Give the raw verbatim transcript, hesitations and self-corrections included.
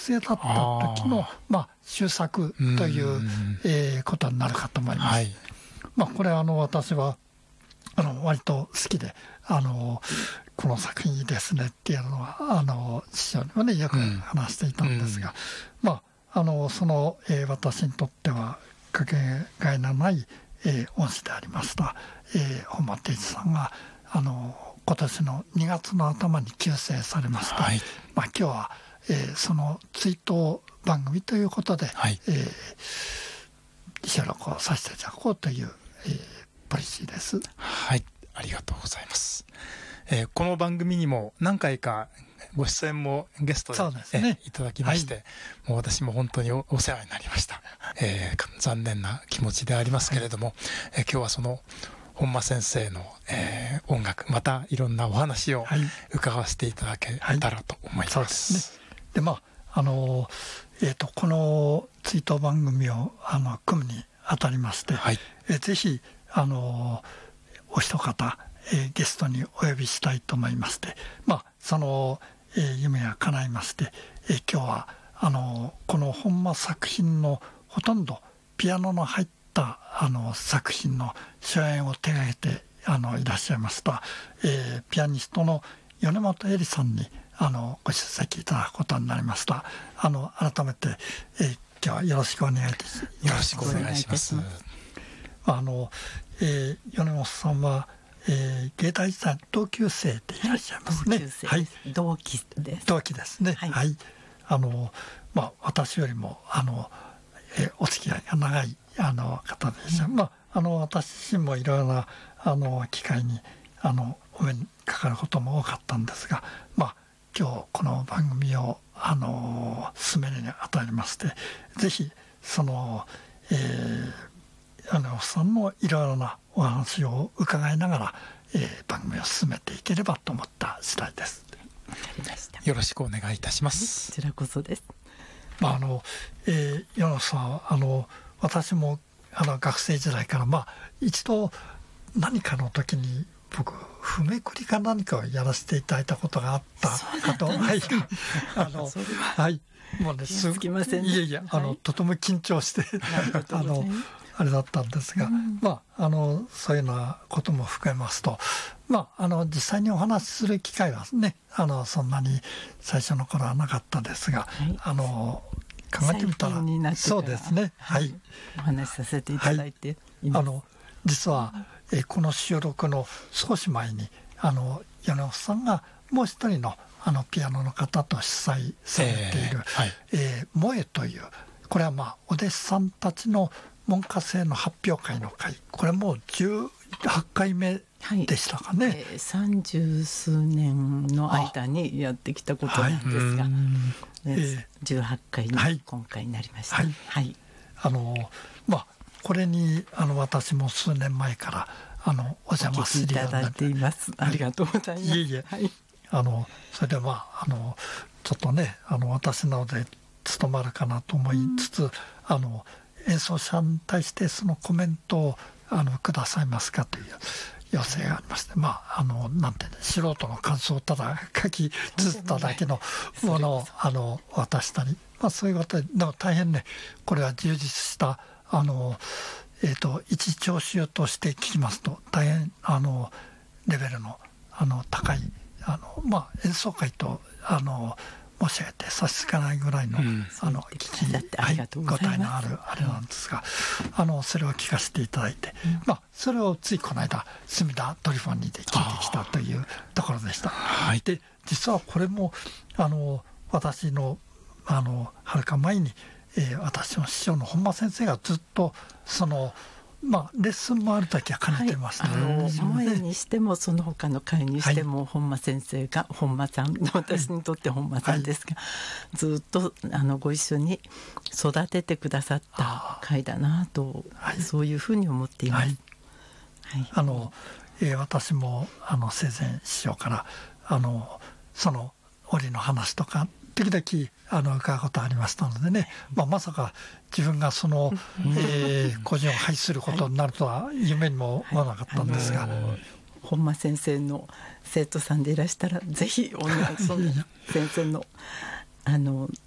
生だった時のまあ終作という、えー、ことになるかと思います。はい、まあ、これあの私はあの割と好きで、あのこの作品いいですねっていうのはあの師匠にもねよく話していたんですが、うんうん、まああのその、えー、私にとってはかけがえのない、えー、恩師でありました、えー、本間定一さんがあの今年のにがつの頭に急逝されました。はい、まあ、今日は、えー、その追悼番組ということで、はい、えー、収録をさせていただこうという、えー、ポリシーです。 はい、ありがとうございます。えー、この番組にも何回かご出演もゲストで、ね、いただきまして、はい、もう私も本当に お, お世話になりました、えー、残念な気持ちでありますけれども、はい、えー、今日はその本間先生の、えー、音楽またいろんなお話を伺わせていただけたらと思います。はいはい、そうですね。 でまああの、えー、とこの追悼番組をあの組むにあたりまして、はい、えー、ぜひあのお一方、えー、ゲストにお呼びしたいと思いまして、まあその、えー、夢が叶いまして、えー、今日はあのこの本間作品のほとんどピアノの入ったあの作品の初演を手がけてあのいらっしゃいました、えー、ピアニストの米本恵里さんにあのご出席いただくことになりました。あの改めて、えー、今日はよろしくお願いいたします。 よろしくお願いします。 あの、えー、米本さんは、えー、芸大時代の同級生でいらっしゃいますね。 はい、同期です。 同期ですね。はい。はい、あのまあ私よりもあの、えー、お付き合いが長いあの方でした。うん、まああの私自身もいろいろなあの機会にあのお目にかかることも多かったんですが、まあ今日この番組をあの進めるにあたりまして、ぜひその、えー、あのさんのいろいろなお話を伺いながら、えー、番組を進めていければと思った次第です。 わかりました。 よろしくお願いいたします。 こちらこそです。 まああの、えー、米本さんあの私もあの学生時代からまあ一度何かの時に僕譜めくりか何かをやらせていただいたことがあったかと、はい、あのはいもうねすごい、ね、 いやいやあの、はい、とても緊張してあのあれだったんですが、うん、まああのそういうようなことも含めますと、まああの実際にお話しする機会はねあのそんなに最初の頃はなかったですが、はい、あの考えてみたらそうですね、はい、 お話しさせていただいています。 はい、あの実は、えこの収録の少し前にあの米本さんがもう一人のあのピアノの方と主催されている「えーはいえー、萌え」という、これはまあお弟子さんたちの門下生の発表会の会、これもうじゅうはちかいめでしたかね。はい、 えー、三十数年の間にやってきたことなんですが、はい、えー、じゅうはちかいに今回になりました。はいはい、 あのまあこれにあの私も数年前からあのお邪魔するようになって、 いただいています。ありがとうございます。 いえいえ、はい、あのそれでまああのちょっとねあの私なので務まるかなと思いつつ、うん、あの演奏者に対してそのコメントをあのくださいますかという要請がありまして、まああのなんて、ね、素人の感想をただ書き綴っただけのものをあの渡したり、まあ、そういうことで、でも大変ねこれは充実したあの、えー、と一聴衆として聞きますと大変あのレベルのあの高いあの、まあ、演奏会とあの申し上げて差し支えないぐらいの、うん、あの聞き、はい、ご体のあるあれなんですが、あのそれを聞かせていただいて、うん、まあ、それをついこの間隅田トリフォニーで聞いてきたというところでした。はい、で実はこれもあの私のあのはるか前に、えー、私の師匠の本間先生がずっとそのまあ、レッスンもある時は兼ねてました、 はい、あの前にしてもその他の会にしても、はい、本間先生が本間さん、私にとって本間さんですが、はい、ずっとあのご一緒に育ててくださった会だなと、はい、そういうふうに思っています。はいはい、あのえー、私もあの生前師匠からあのその折の話とか時々あの伺うことありましたのでね、まあ、まさか自分がその、えー、個人を拝することになるとは夢にも思わなかったんですが、はいはい、 本間先生の生徒さんでいらしたらぜひその先生のあの